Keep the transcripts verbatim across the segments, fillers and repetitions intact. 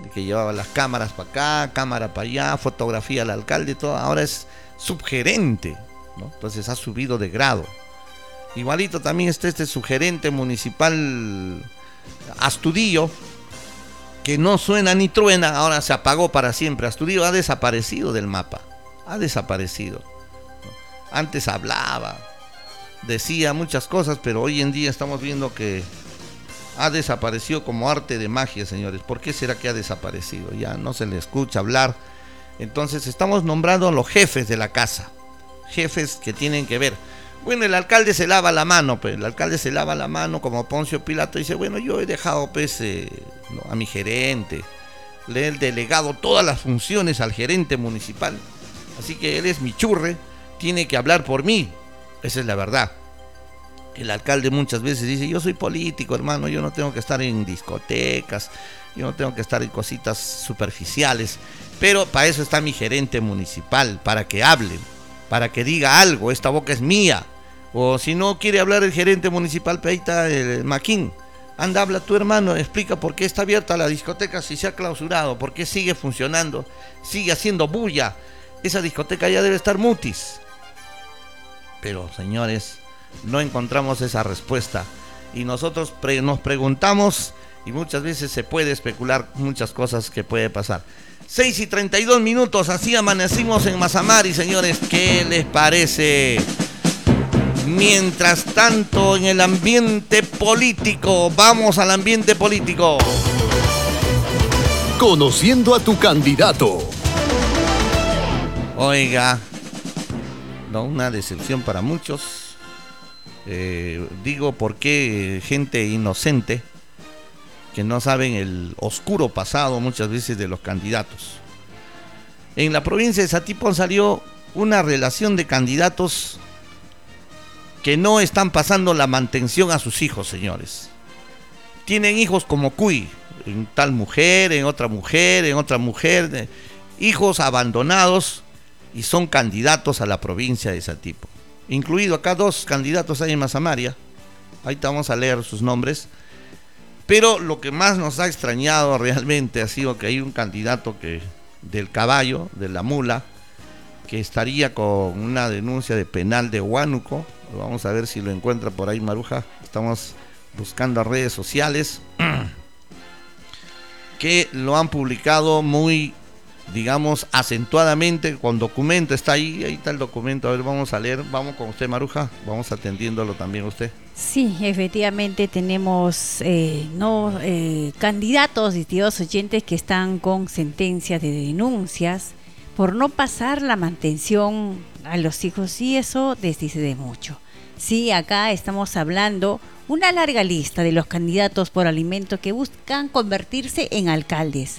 que llevaba las cámaras para acá, cámara para allá, fotografía al alcalde, todo, ahora es subgerente, ¿no? Entonces ha subido de grado. Igualito también está este subgerente municipal Astudillo, que no suena ni truena, ahora se apagó para siempre. Astudillo ha desaparecido del mapa, ha desaparecido. Antes hablaba, decía muchas cosas, pero hoy en día estamos viendo que ha desaparecido como arte de magia, señores. ¿Por qué será que ha desaparecido? Ya no se le escucha hablar. Entonces estamos nombrando a los jefes de la casa, jefes que tienen que ver. Bueno, el alcalde se lava la mano, pues el alcalde se lava la mano como Poncio Pilato y dice, bueno, yo he dejado pues eh, no, a mi gerente, le he delegado todas las funciones al gerente municipal, así que él es mi churre, tiene que hablar por mí. Esa es la verdad. El alcalde muchas veces dice, yo soy político, hermano, yo no tengo que estar en discotecas, yo no tengo que estar en cositas superficiales, pero para eso está mi gerente municipal, para que hable, para que diga algo, esta boca es mía. O si no quiere hablar el gerente municipal, ahí está el Maquín. Anda, habla tu hermano, explica por qué está abierta la discoteca si se ha clausurado, por qué sigue funcionando, sigue haciendo bulla. Esa discoteca ya debe estar mutis. Pero, señores, no encontramos esa respuesta. Y nosotros pre- nos preguntamos, y muchas veces se puede especular muchas cosas que puede pasar. seis y treinta y dos minutos, así amanecimos en Mazamari, señores. ¿Qué les parece? Mientras tanto, en el ambiente político, vamos al ambiente político. Conociendo a tu candidato. Oiga, no, una decepción para muchos. Eh, digo, ¿por qué gente inocente que no saben el oscuro pasado muchas veces de los candidatos? En la provincia de Satipón salió una relación de candidatos que no están pasando la mantención a sus hijos, señores. Tienen hijos como cuy, en tal mujer, en otra mujer, en otra mujer, eh, hijos abandonados, y son candidatos a la provincia de Satipo. Incluido acá dos candidatos hay en Mazamaria, ahí vamos a leer sus nombres. Pero lo que más nos ha extrañado realmente ha sido que hay un candidato que del caballo, de la mula, que estaría con una denuncia de penal de Huánuco. Vamos a ver si lo encuentra por ahí, Maruja. Estamos buscando redes sociales que lo han publicado muy, digamos, acentuadamente, con documento. Está ahí, ahí está el documento. A ver, vamos a leer. Vamos con usted, Maruja. Vamos atendiéndolo también usted. Sí, efectivamente tenemos eh, no eh, candidatos, distintos oyentes que están con sentencias de denuncias por no pasar la mantención a los hijos, y eso desdice de mucho. Sí, acá estamos hablando una larga lista de los candidatos por alimento que buscan convertirse en alcaldes,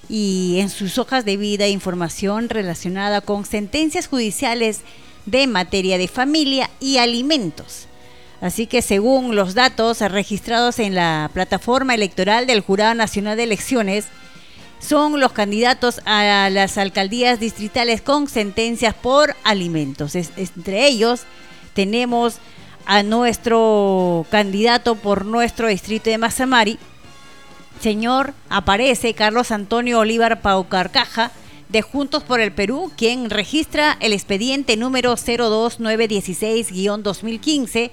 y en sus hojas de vida información relacionada con sentencias judiciales de materia de familia y alimentos. Así que según los datos registrados en la plataforma electoral del Jurado Nacional de Elecciones, son los candidatos a las alcaldías distritales con sentencias por alimentos. Es, entre ellos tenemos a nuestro candidato por nuestro distrito de Mazamari, señor, aparece Carlos Antonio Olivar Paucarcaja, de Juntos por el Perú, quien registra el expediente número cero dos nueve dieciséis guión dos mil quince,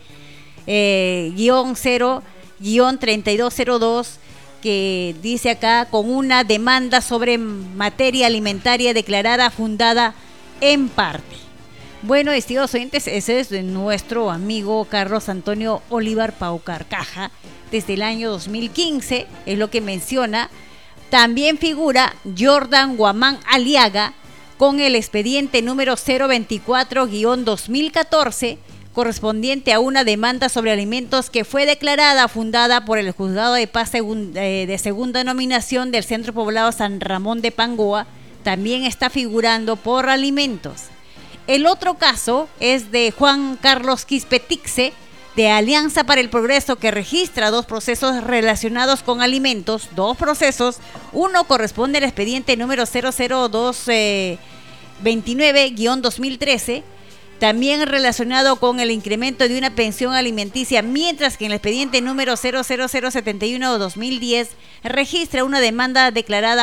eh, guión cero guión treinta y dos cero dos, que dice acá, con una demanda sobre materia alimentaria declarada fundada en parte. Bueno, estimados oyentes, ese es nuestro amigo Carlos Antonio Olivar Paucarcaja, desde el año dos mil quince, es lo que menciona. También figura Jordan Guamán Aliaga con el expediente número cero veinticuatro guión dos mil catorce, correspondiente a una demanda sobre alimentos que fue declarada fundada por el Juzgado de Paz de Segunda Nominación del Centro Poblado San Ramón de Pangoa. También está figurando por alimentos. El otro caso es de Juan Carlos Quispetixe, de Alianza para el Progreso, que registra dos procesos relacionados con alimentos, dos procesos. Uno corresponde al expediente número cero cero dos veintinueve guión dos mil trece, también relacionado con el incremento de una pensión alimenticia, mientras que en el expediente número cero cero cero setenta y uno dos mil diez registra una demanda declarada